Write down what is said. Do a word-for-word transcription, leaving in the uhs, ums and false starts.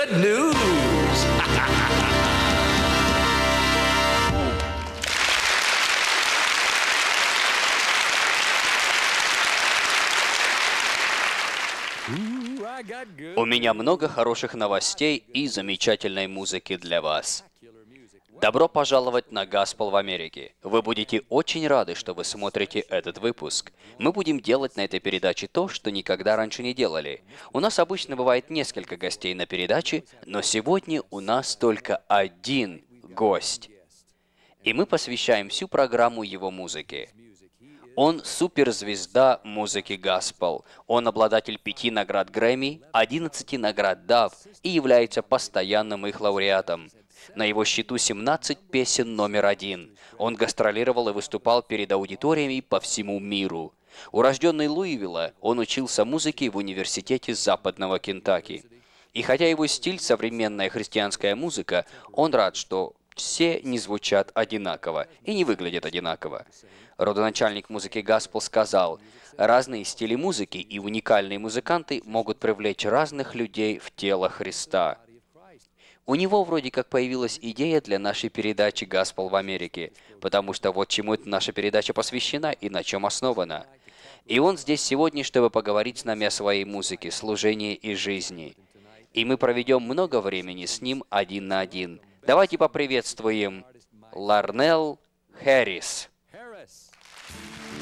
good news. У меня много хороших новостей и замечательной музыки для вас. Добро пожаловать на Gospel в Америке. Вы будете очень рады, что вы смотрите этот выпуск. Мы будем делать на этой передаче то, что никогда раньше не делали. У нас обычно бывает несколько гостей на передаче, но сегодня у нас только один гость. И мы посвящаем всю программу его музыке. Он суперзвезда музыки Gospel. Он обладатель пяти наград Грэмми, одиннадцати наград Дав и является постоянным их лауреатом. На его счету семнадцать песен номер один. Он гастролировал и выступал перед аудиториями по всему миру. Урожденный Луивилла, он учился музыке в университете Западного Кентаки. И хотя его стиль — современная христианская музыка, он рад, что все не звучат одинаково и не выглядят одинаково. Родоначальник музыки Gospel сказал: «Разные стили музыки и уникальные музыканты могут привлечь разных людей в тело Христа». У него вроде как появилась идея для нашей передачи Gospel в Америке, потому что вот чему эта наша передача посвящена и на чем основана. И он здесь сегодня, чтобы поговорить с нами о своей музыке, служении и жизни. И мы проведем много времени с ним один на один. Давайте поприветствуем Ларнелл Хэррис.